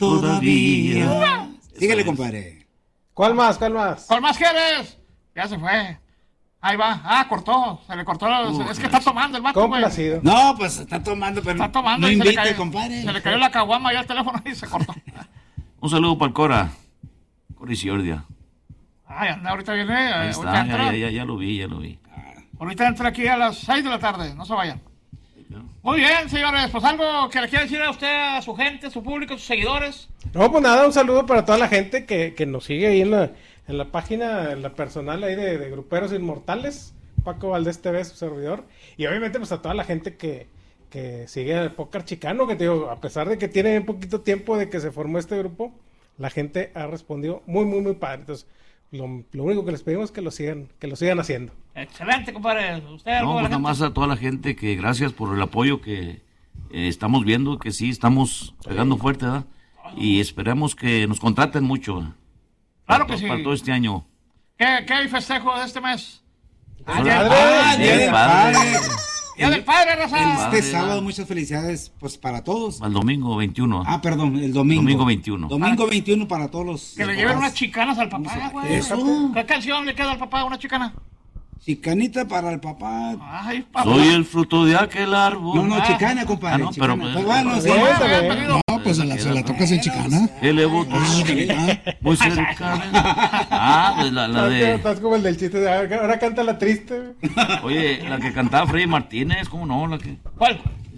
todavía. Síguele, compadre. ¿Cuál más? ¿Cuál más quieres? Ya se fue. Ahí va. Cortó. Se le cortó. Es que está tomando el vato, güey. Complacido. No, pues está tomando, pero Está tomando no y invite, compadre. Se le cayó la caguama ya al teléfono y se cortó. Un saludo para el Cora y Ciordia. Ay, anda, ahorita viene. Ahí está, ya lo vi. Ahorita entra aquí a las 6 de la tarde. No se vayan. Muy bien, señores. Pues algo que le quiera decir a usted, a su gente, a su público, a sus seguidores. No, pues nada, un saludo para toda la gente que nos sigue ahí en la página, en la personal ahí de Gruperos Inmortales, Paco Valdés TV, su servidor, y obviamente pues a toda la gente que sigue el Póker Chicano, que te digo, a pesar de que tiene un poquito tiempo de que se formó este grupo, la gente ha respondido muy, muy, muy padre. Entonces, lo único que les pedimos es que lo sigan haciendo. Excelente, compadre. Usted No, pues nada más a toda la gente que gracias por el apoyo que estamos viendo, que sí estamos pegando fuerte, ¿verdad? Y esperamos que nos contraten mucho. Claro que sí. Para todo este año. ¿Qué hay festejo de este mes? Día del Padre. Día del Padre, raza. Este sábado, muchas felicidades pues para todos. Al domingo 21. Perdón, el domingo. Domingo 21. Domingo 21 para todos los... Que le lleven unas chicanas al papá, güey. Eso. ¿Qué canción le queda al papá? ¿Una chicana? Chicanita para el papá. Ay, papá. Soy el fruto de aquel árbol. No, chicana, compadre. No, chicana. pero... Pues bueno, sí. No, pues se la tocas en chicana. Elevo muy cerca de... pues la de... Estás como el del chiste de ahora canta la triste. Oye, la que cantaba Freddy Martínez, ¿cómo no? La que... ¿Cuál?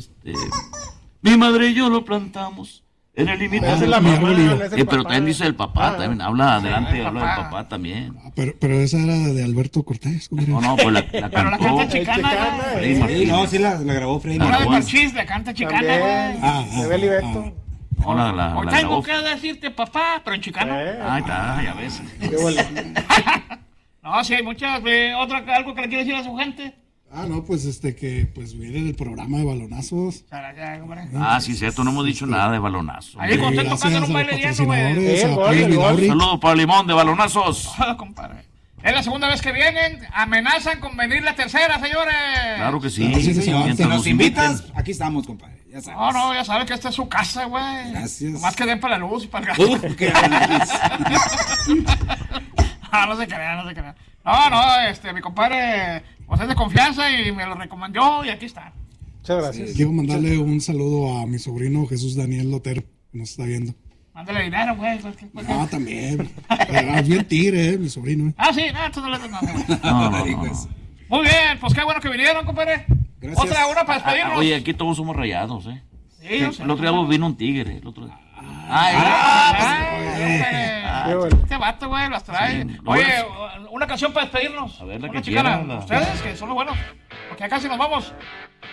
Mi madre y yo lo plantamos en el límite Esa es del la mamá, árbol. no es el Pero papá. también dice el papá, también habla adelante, el habla papá. del papá también. Pero esa era de Alberto Cortés. No, pues la Pero la cantó canta chicana, Chicana, Freddy Sí, Martínez. no, sí la grabó Freddy Ahora de Martínez. Marchís, le canta chicana, güey. de Beli Beto. No, la Hoy grabó. tengo que decirte papá, pero en chicano. Ahí está, ya ves. Qué bueno. No, sí, hay muchas. ¿Algo que le quiere decir a su gente? No, pues que pues viene del programa de balonazos. Sí, cierto, no hemos dicho nada de balonazo. Ahí cuando estén tocando en un baile diario, güey. Sí, el gol. Saludos para Limón de balonazos. Compadre. Es la segunda vez que vienen. Amenazan con venir la tercera, señores. Claro que sí. Sí, señor. Mientras Si nos inviten. invitas, aquí estamos, compadre. Ya sabes. No, ya sabes que esta es su casa, güey. Gracias. Más que den para la luz y para el gas. Qué No se crean. No, mi compadre, pues es de confianza y me lo recomendó y aquí está. Muchas gracias. Quiero mandarle un saludo a mi sobrino Jesús Daniel Lotero, que nos está viendo. Mándale dinero, güey. También. Es bien tigre, mi sobrino. Sí, no, tú no le das nada, güey. No. Muy bien, pues qué bueno que vinieron, compadre. Gracias. Una para despedirnos. Oye, aquí todos somos rayados, ¿eh? Sí, yo sé. El otro día vino un tigre. El otro día. Qué bueno. Este vato, güey, las trae. Sí, Oye, una canción para despedirnos. A ver, la una que chicana. quieran, Ustedes, que son los buenos. Porque ya casi nos vamos.